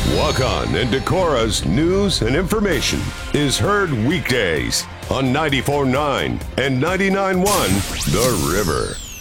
Walk-On and Decora's news and information is heard weekdays on 94.9 and 99.1 The River.